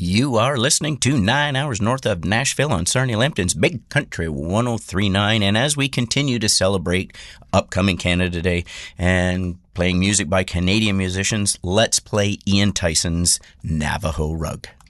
You are listening to 9 hours north of Nashville on Sarnia Lambton's Big Country 103.9. And as we continue to celebrate upcoming Canada Day and playing music by Canadian musicians, let's play Ian Tyson's Navajo Rug.